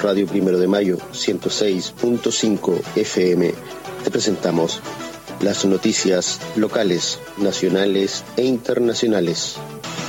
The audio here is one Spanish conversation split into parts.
Radio Primero de Mayo 106.5 FM te presentamos las noticias locales, nacionales e internacionales.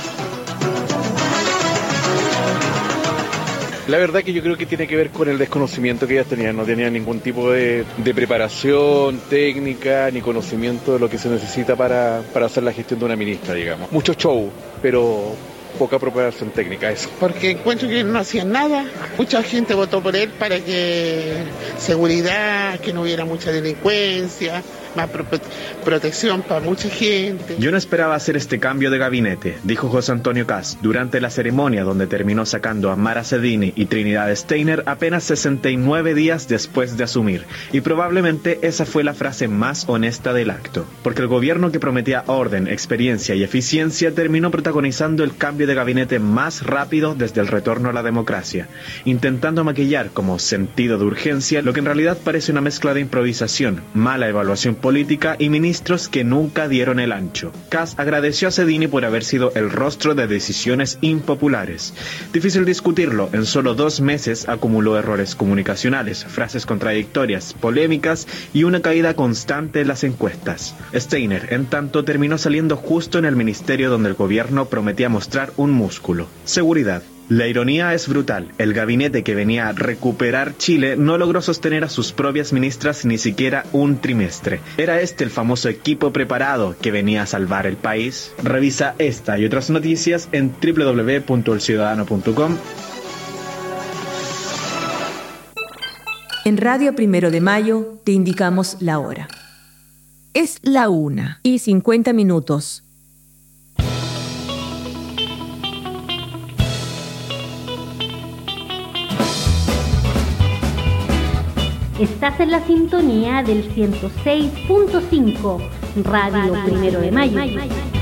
La verdad que yo creo que tiene que ver con el desconocimiento que ellas tenían. No tenían ningún tipo de preparación técnica ni conocimiento de lo que se necesita para hacer la gestión de una ministra, digamos. Mucho show, pero poca preparación técnica, eso. Porque encuentro que no hacían nada. Mucha gente votó por él para que seguridad, que no hubiera mucha delincuencia, más protección para mucha gente. Yo no esperaba hacer este cambio de gabinete, dijo José Antonio Kast durante la ceremonia donde terminó sacando a Mara Cedini y Trinidad Steiner apenas 69 días después de asumir. Y probablemente esa fue la frase más honesta del acto, porque el gobierno que prometía orden, experiencia y eficiencia terminó protagonizando el cambio de gabinete más rápido desde el retorno a la democracia, intentando maquillar como sentido de urgencia lo que en realidad parece una mezcla de improvisación, mala evaluación política y ministros que nunca dieron el ancho. Kast agradeció a Cedini por haber sido el rostro de decisiones impopulares. Difícil discutirlo, en solo 2 meses acumuló errores comunicacionales, frases contradictorias, polémicas y una caída constante en las encuestas. Steiner, en tanto, terminó saliendo justo en el ministerio donde el gobierno prometía mostrar un músculo: seguridad. La ironía es brutal. El gabinete que venía a recuperar Chile no logró sostener a sus propias ministras ni siquiera un trimestre. ¿Era este el famoso equipo preparado que venía a salvar el país? Revisa esta y otras noticias en www.elciudadano.com. En Radio Primero de Mayo te indicamos la hora. Es la 1:50. Estás en la sintonía del 106.5, Radio Primero de Mayo.